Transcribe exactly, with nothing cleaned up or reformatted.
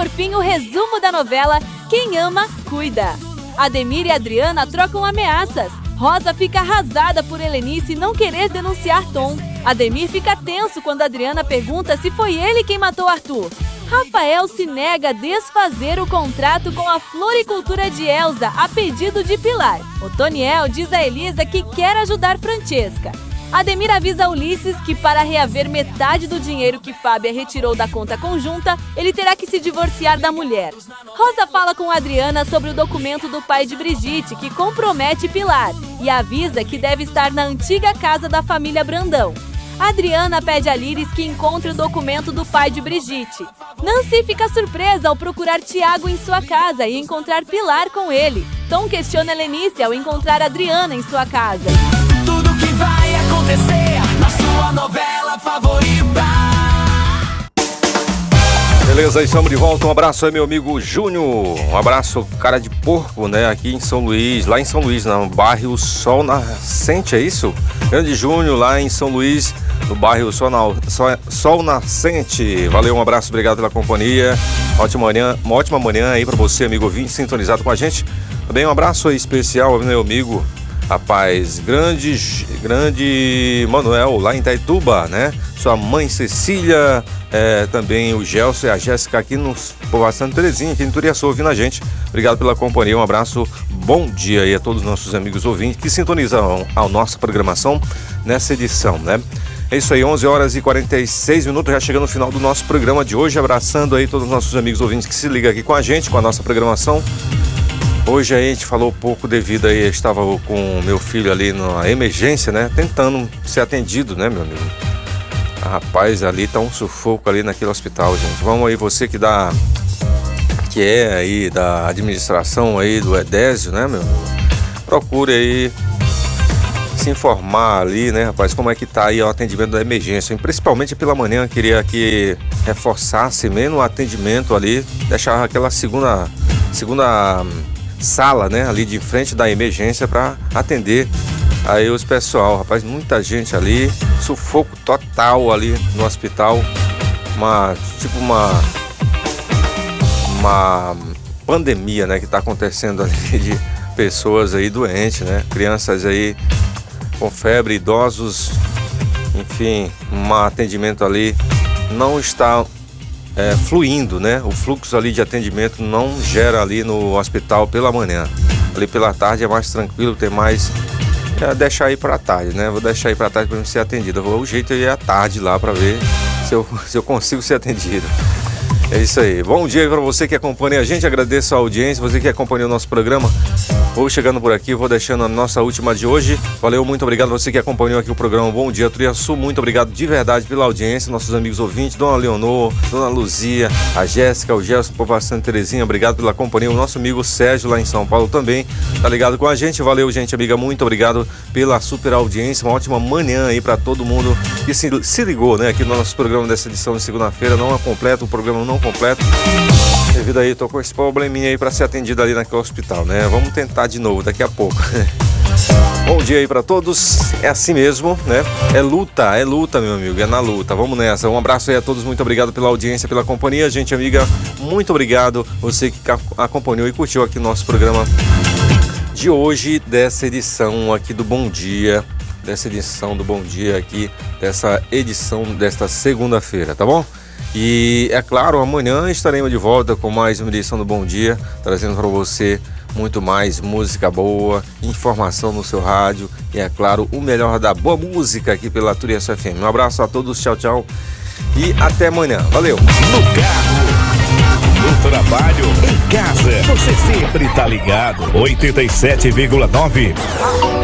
por fim, o resumo da novela Quem Ama, Cuida. Ademir e Adriana trocam ameaças. Rosa fica arrasada por Helenice não querer denunciar Tom. Ademir fica tenso quando Adriana pergunta se foi ele quem matou Arthur. Rafael se nega a desfazer o contrato com a floricultura de Elsa a pedido de Pilar. Otoniel diz a Elisa que quer ajudar Francesca. Ademir avisa Ulisses que para reaver metade do dinheiro que Fábia retirou da conta conjunta, ele terá que se divorciar da mulher. Rosa fala com Adriana sobre o documento do pai de Brigitte que compromete Pilar e avisa que deve estar na antiga casa da família Brandão. Adriana pede a Liris que encontre o documento do pai de Brigitte. Nancy fica surpresa ao procurar Tiago em sua casa e encontrar Pilar com ele. Tom questiona Helenice ao encontrar Adriana em sua casa. Tudo que vai acontecer na sua novela favorita. Beleza, estamos de volta. Um abraço aí, meu amigo Júnior. Um abraço, cara de porco, né? Aqui em São Luís, lá em São Luís, no bairro Sol Nascente, é isso? Grande Júnior, lá em São Luís, no bairro Sol, na... Sol Nascente. Valeu, um abraço, obrigado pela companhia. Ótima manhã, uma ótima manhã aí pra você, amigo ouvinte, sintonizado com a gente. Também um abraço aí especial, meu amigo. Rapaz, grande, grande Manuel, lá em Itaituba, né? Sua mãe Cecília, é, também o Gelson e a Jéssica aqui no Povoação Terezinha, aqui em Turiaçu, ouvindo a gente. Obrigado pela companhia, um abraço, bom dia aí a todos os nossos amigos ouvintes que sintonizam a nossa programação nessa edição, né? É isso aí, onze horas e quarenta e seis minutos, já chegando no final do nosso programa de hoje, abraçando aí todos os nossos amigos ouvintes que se ligam aqui com a gente, com a nossa programação. Hoje a gente falou pouco devido aí, eu estava com meu filho ali na emergência, né? Tentando ser atendido, né, meu amigo? Ah, rapaz, ali tá um sufoco ali naquele hospital, gente. Vamos aí, você que dá, que é aí da administração aí do Edésio, né, meu? Procure aí se informar ali, né, rapaz, como é que tá aí o atendimento da emergência. E principalmente pela manhã, queria que reforçasse mesmo o atendimento ali, deixar aquela segunda, segunda sala, né, ali de frente da emergência para atender aí os pessoal, rapaz, muita gente ali, sufoco total ali no hospital, uma, tipo uma, uma pandemia, né, que tá acontecendo ali de pessoas aí doentes, né, crianças aí com febre, idosos, enfim, um atendimento ali não está É, fluindo, né? O fluxo ali de atendimento não gera ali no hospital pela manhã. Ali pela tarde é mais tranquilo, tem mais... É deixar aí pra tarde, né? Vou deixar aí pra tarde pra mim ser atendido. Vou, o jeito é ir à tarde lá pra ver se eu, se eu consigo ser atendido. É isso aí. Bom dia aí pra você que acompanha a gente. Agradeço a audiência, você que acompanha o nosso programa. Vou chegando por aqui, vou deixando a nossa última de hoje. Valeu, muito obrigado a você que acompanhou aqui o programa Bom Dia Turiaçu. Muito obrigado de verdade pela audiência, nossos amigos ouvintes, Dona Leonor, Dona Luzia, a Jéssica, o Gelson, Povoação Terezinha, obrigado pela companhia. O nosso amigo Sérgio lá em São Paulo também tá ligado com a gente. Valeu, gente, amiga, muito obrigado pela super audiência. Uma ótima manhã aí pra todo mundo que se, se ligou, né, aqui no nosso programa dessa edição de segunda-feira. Não é completo, o programa não completo. Devido aí, tô com esse probleminha aí pra ser atendido ali naquele hospital, né? Vamos tentar de novo daqui a pouco. Bom dia aí pra todos, é assim mesmo, né? É luta, é luta, meu amigo, é na luta, vamos nessa. Um abraço aí a todos, muito obrigado pela audiência, pela companhia. Gente, amiga, muito obrigado você que acompanhou e curtiu aqui o nosso programa de hoje, dessa edição aqui do Bom Dia, dessa edição do Bom Dia aqui, dessa edição desta segunda-feira, tá bom? E é claro, amanhã estaremos de volta com mais uma edição do Bom Dia, trazendo para você muito mais música boa, informação no seu rádio e, é claro, o melhor da boa música aqui pela Turiaçu F M. Um abraço a todos, tchau, tchau e até amanhã. Valeu! No carro, no trabalho, em casa, você sempre tá ligado. oitenta e sete vírgula nove